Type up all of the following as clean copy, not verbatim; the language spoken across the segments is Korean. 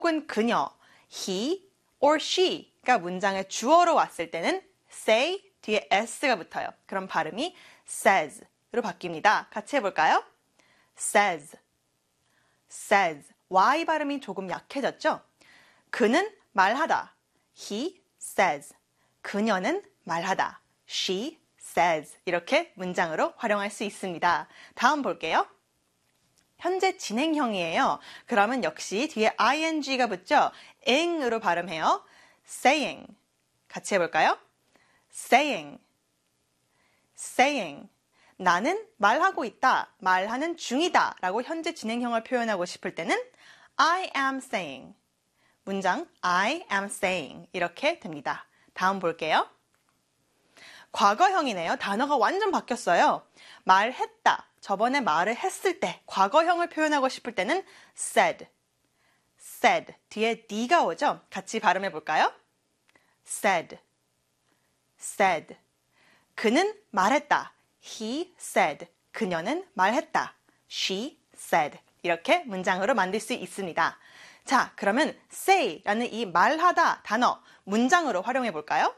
혹은 그녀, he or she가 문장의 주어로 왔을 때는 say 뒤에 s가 붙어요. 그럼 발음이 says로 바뀝니다. 같이 해볼까요? says, says. y 발음이 조금 약해졌죠? 그는 말하다. he says. 그녀는 말하다. she says. 이렇게 문장으로 활용할 수 있습니다. 다음 볼게요. 현재 진행형이에요. 그러면 역시 뒤에 ing가 붙죠? ing으로 발음해요. saying. 같이 해볼까요? saying. saying. 나는 말하고 있다, 말하는 중이다 라고 현재 진행형을 표현하고 싶을 때는 I am saying. 문장 I am saying 이렇게 됩니다. 다음 볼게요. 과거형이네요. 단어가 완전 바뀌었어요. 말했다. 저번에 말을 했을 때 과거형을 표현하고 싶을 때는 said. said. 뒤에 D가 오죠? 같이 발음해 볼까요? said. said. 그는 말했다. He said. 그녀는 말했다. She said. 이렇게 문장으로 만들 수 있습니다. 자, 그러면 say라는 이 말하다 단어 문장으로 활용해 볼까요?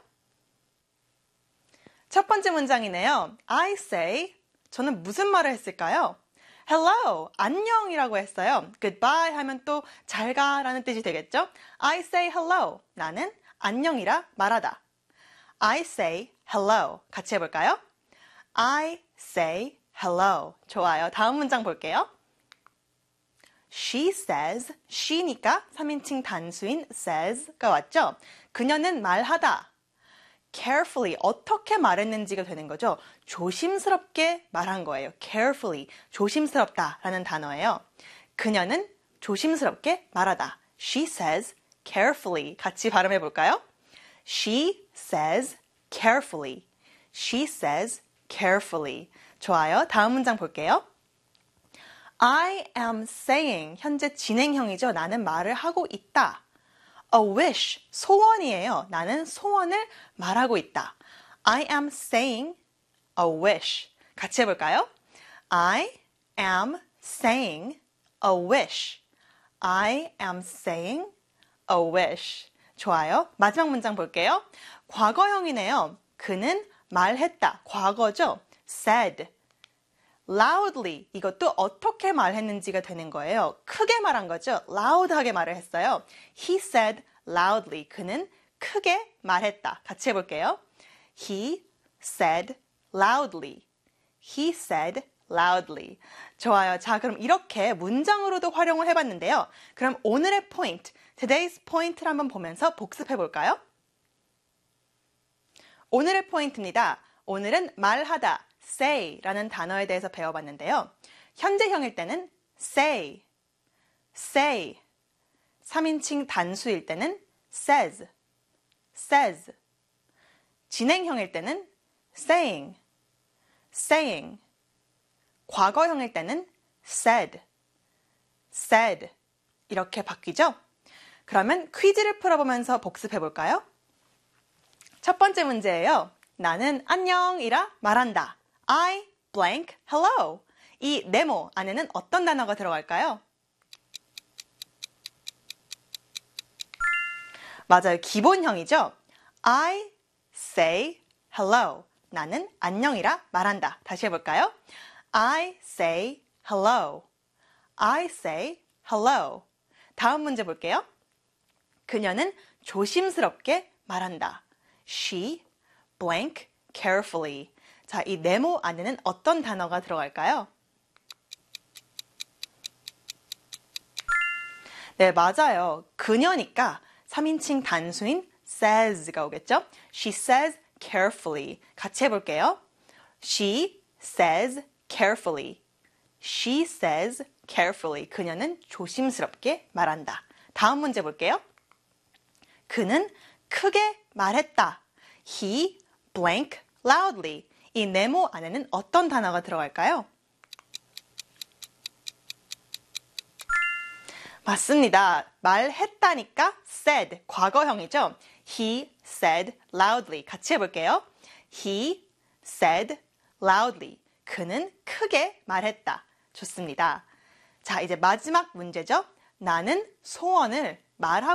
첫 번째 문장이네요. I say. 저는 무슨 말을 했을까요? Hello, 안녕이라고 했어요. Goodbye 하면 또 잘가라는 뜻이 되겠죠? I say hello. 나는 안녕이라 말하다. I say hello. 같이 해볼까요? I say hello. 좋아요. 다음 문장 볼게요. She says, she니까 3인칭 단수인 says가 왔죠? 그녀는 말하다. carefully, 어떻게 말했는지가 되는 거죠. 조심스럽게 말한 거예요. carefully, 조심스럽다라는 단어예요. 그녀는 조심스럽게 말하다. She says carefully. 같이 발음해 볼까요? She says carefully. She says carefully. 좋아요. 다음 문장 볼게요. I am saying, 현재 진행형이죠. 나는 말을 하고 있다. A wish, 소원이에요. 나는 소원을 말하고 있다. I am saying a wish. 같이 해볼까요? I am saying a wish. I am saying a wish. 좋아요. 마지막 문장 볼게요. 과거형이네요. 그는 말했다. 과거죠? said. loudly. 이것도 어떻게 말했는지가 되는 거예요. 크게 말한 거죠. loud하게 말을 했어요. He said loudly. 그는 크게 말했다. 같이 해볼게요. He said loudly. He said loudly. 좋아요. 자, 그럼 이렇게 문장으로도 활용을 해봤는데요. 그럼 오늘의 포인트, today's point를 한번 보면서 복습해 볼까요? 오늘의 포인트입니다. 오늘은 말하다, say라는 단어에 대해서 배워봤는데요. 현재형일 때는 say, say. 3인칭 단수일 때는 says, says. 진행형일 때는 saying, saying. 과거형일 때는 said, said. 이렇게 바뀌죠? 그러면 퀴즈를 풀어보면서 복습해 볼까요? 첫 번째 문제예요. 나는 안녕이라 말한다. I blank hello. 이 네모 안에는 어떤 단어가 들어갈까요? 맞아요. 기본형이죠. I say hello. 나는 안녕이라 말한다. 다시 해볼까요? I say hello. I say hello. 다음 문제 볼게요. 그녀는 조심스럽게 말한다. She blank carefully. 자, 이 네모 안에는 어떤 단어가 들어갈까요? 네, 맞아요. 그녀니까 3인칭 단수인 says가 오겠죠? She says carefully. 같이 해볼게요. She says carefully. She says carefully. 그녀는 조심스럽게 말한다. 다음 문제 볼게요. 그는 크게 말했다. He blank loudly. 이 네모 안에는 어떤 단어가 들어갈까요? 맞습니다. 말했다니까 said, 과거형이죠. He said loudly. 같이 해볼게요. He said loudly. 그는 크게 말했다. 좋습니다. 자, 이제 마지막 문제죠. 나는 소원을 말하고